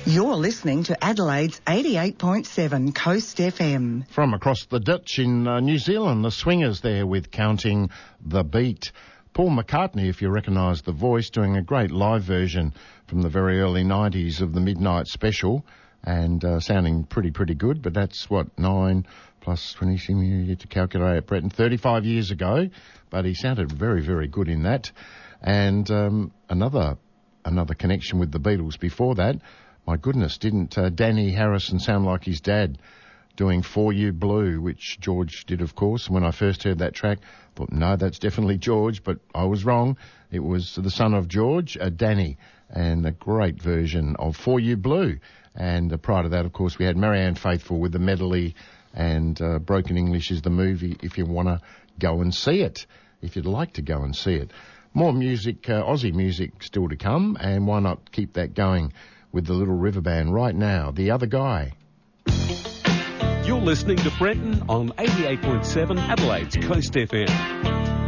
You're listening to Adelaide's 88.7 Coast FM. From across the ditch in New Zealand, the Swingers there with Counting the Beat. Paul McCartney, if you recognise the voice, doing a great live version from the very early 90s of the Midnight Special, and sounding pretty good, but that's, 9 plus 20, you get to calculate it, Brett, 35 years ago, but he sounded very good in that. And another connection with the Beatles before that. My goodness, didn't Danny Harrison sound like his dad doing For You Blue, which George did, of course. When I first heard that track, I thought, no, that's definitely George, but I was wrong. It was the son of George, Danny, and a great version of For You Blue. And prior to that, of course, we had Marianne Faithfull with the medley, and Broken English is the movie if you want to go and see it, if you'd like to go and see it. More music, Aussie music still to come, and why not keep that going with the Little River Band right now, The Other Guy. You're listening to Brenton on 88.7 Adelaide's Coast FM.